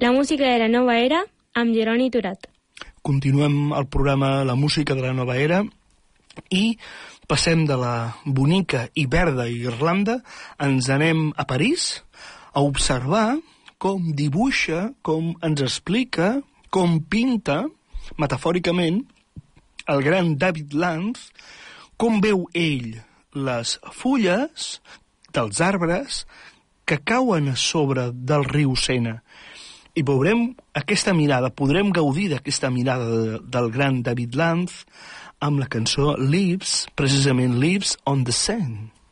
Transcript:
La música de la nova era amb Jeroni Turat. Continuem el programa La música de la nova era i passem de la bonica i verda Irlanda, ens anem a París a observar com dibuixa, com ens explica, com pinta, metafòricament, el gran David Lanz, com veu ell les fulles dels arbres que cauen a sobre del riu Sena. I veurem aquesta mirada, podrem gaudir d'aquesta mirada del gran David Lanz amb la cançó Leaves, precisament Leaves on the Sand.